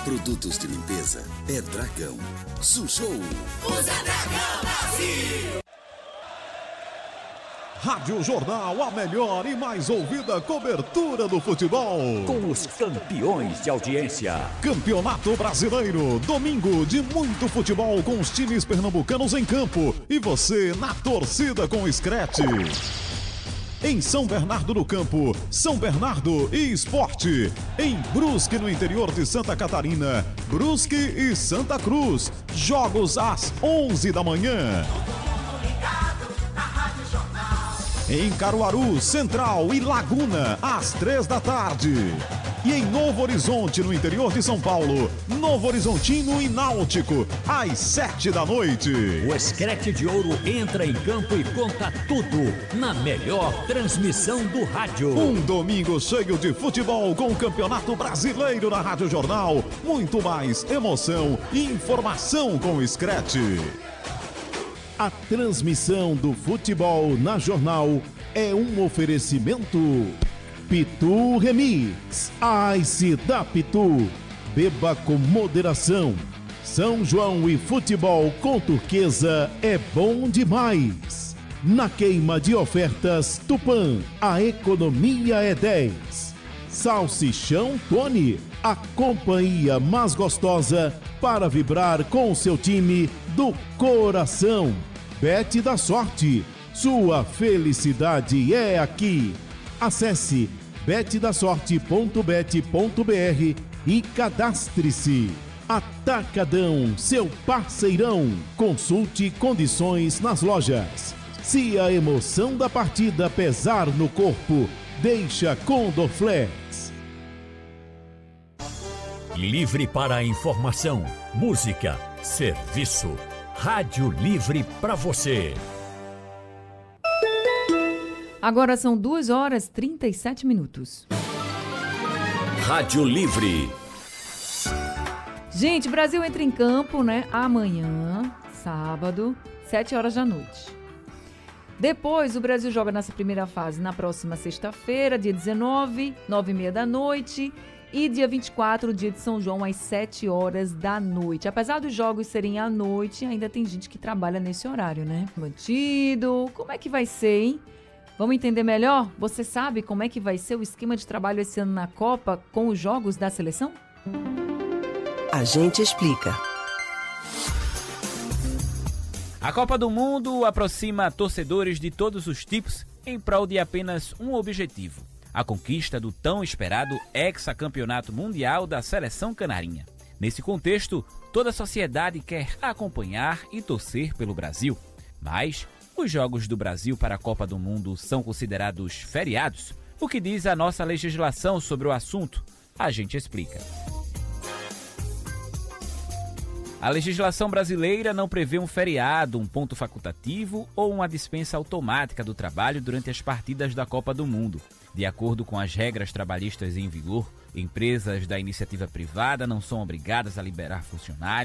Produtos de limpeza é Dragão. Sushow. Usa Dragão, Brasil! Rádio Jornal, a melhor e mais ouvida cobertura do futebol. Com os campeões de audiência. Campeonato Brasileiro, domingo de muito futebol com os times pernambucanos em campo. E você na torcida com o Scratch. Em São Bernardo do Campo, São Bernardo e Esporte. Em Brusque, no interior de Santa Catarina, Brusque e Santa Cruz. Jogos às 11 da manhã. Em Caruaru, Central e Laguna, às 3 da tarde. E em Novo Horizonte, no interior de São Paulo, Novo Horizontino e Náutico, às 7 da noite. O Scratch de Ouro entra em campo e conta tudo na melhor transmissão do rádio. Um domingo cheio de futebol com o Campeonato Brasileiro na Rádio Jornal. Muito mais emoção e informação com o Scratch. A transmissão do futebol na Jornal é um oferecimento Pitu Remix, Ice da Pitu. Beba com moderação. São João e futebol com Turquesa é bom demais. Na queima de ofertas Tupã, a economia é 10. Salsichão Tony, a companhia mais gostosa para vibrar com o seu time do coração. Bet da Sorte, sua felicidade é aqui. Acesse betdasorte.bet.br e cadastre-se. Atacadão, seu parceirão. Consulte condições nas lojas. Se a emoção da partida pesar no corpo, deixa com Dorflex. Livre para a informação, música, serviço. Rádio Livre para você. Agora são 2h37. Rádio Livre. Gente, Brasil entra em campo, né? Amanhã, sábado, 7h da noite. Depois, o Brasil joga nessa primeira fase na próxima sexta-feira, dia 19, 9h30 da noite. E dia 24, dia de São João, às 7h da noite. Apesar dos jogos serem à noite, ainda tem gente que trabalha nesse horário, né? Mantido. Como é que vai ser, hein? Vamos entender melhor? Você sabe como é que vai ser o esquema de trabalho esse ano na Copa com os jogos da seleção? A gente explica. A Copa do Mundo aproxima torcedores de todos os tipos em prol de apenas um objetivo: a conquista do tão esperado hexacampeonato mundial da seleção canarinha. Nesse contexto, toda a sociedade quer acompanhar e torcer pelo Brasil. Mas os Jogos do Brasil para a Copa do Mundo são considerados feriados? O que diz a nossa legislação sobre o assunto? A gente explica. A legislação brasileira não prevê um feriado, um ponto facultativo ou uma dispensa automática do trabalho durante as partidas da Copa do Mundo. De acordo com as regras trabalhistas em vigor, empresas da iniciativa privada não são obrigadas a liberar funcionários